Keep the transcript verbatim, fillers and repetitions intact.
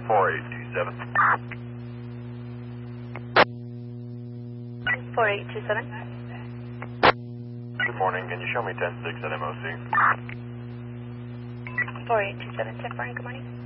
four eight two seven. four eight two seven. Good morning. Can you show me ten six at M O C? four eight two seven, ten four, good morning.